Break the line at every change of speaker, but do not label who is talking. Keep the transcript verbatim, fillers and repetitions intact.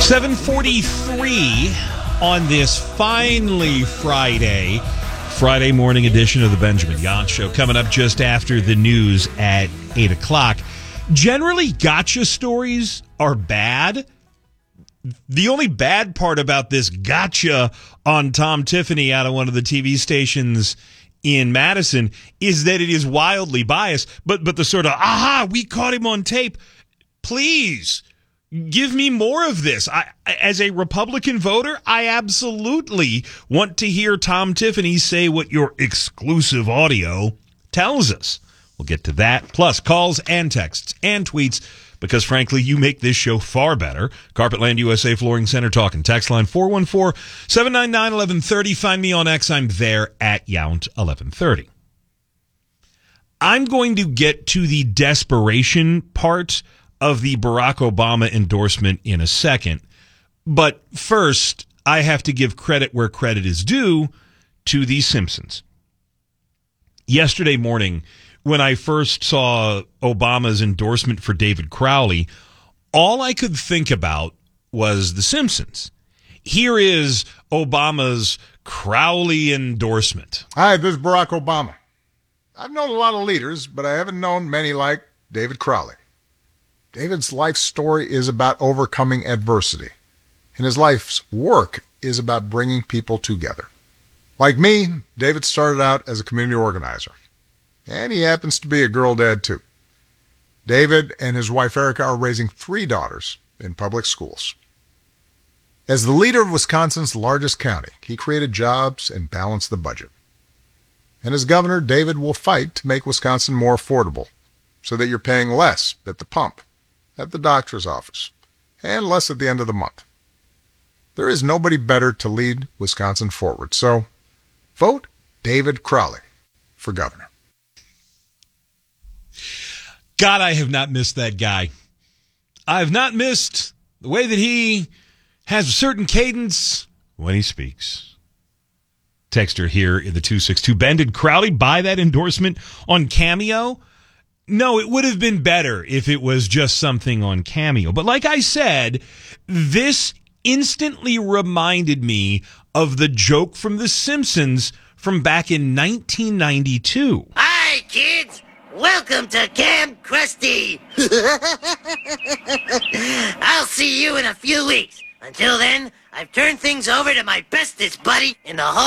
seven forty-three on this finally Friday, Friday morning edition of the Benjamin Yacht Show. Coming up just after the news at eight o'clock. Generally, gotcha stories are bad. The only bad part about this gotcha on Tom Tiffany out of one of the T V stations in Madison is that it is wildly biased. But but the sort of, aha, we caught him on tape. Please, give me more of this. I, as a Republican voter, I absolutely want to hear Tom Tiffany say what your exclusive audio tells us. We'll get to that, plus calls and texts and tweets, because, frankly, you make this show far better. Carpetland U S A Flooring Center talking. Text line four one four, seven nine nine, one one three zero. Find me on X. I'm there at Yount eleven thirty. I'm going to get to the desperation part of the Barack Obama endorsement in a second. But first, I have to give credit where credit is due to The Simpsons. Yesterday morning, when I first saw Obama's endorsement for David Crowley, all I could think about was The Simpsons. Here is Obama's Crowley endorsement.
Hi, this is Barack Obama. I've known a lot of leaders, but I haven't known many like David Crowley. David's life story is about overcoming adversity, and his life's work is about bringing people together. Like me, David started out as a community organizer. And he happens to be a girl dad, too. David and his wife, Erica, are raising three daughters in public schools. As the leader of Wisconsin's largest county, he created jobs and balanced the budget. And as governor, David will fight to make Wisconsin more affordable so that you're paying less at the pump, at the doctor's office, and less at the end of the month. There is nobody better to lead Wisconsin forward. So vote David Crowley for governor.
God, I have not missed that guy. I have not missed the way that he has a certain cadence when he speaks. Texter here in the two six two. Ben, did Crowley buy that endorsement on Cameo? No, it would have been better if it was just something on Cameo. But like I said, this instantly reminded me of the joke from The Simpsons from back in nineteen ninety-two.
Hi, kids. Welcome to Camp Krusty. I'll see you in a few weeks. Until then, I've turned things over to my bestest buddy in the whole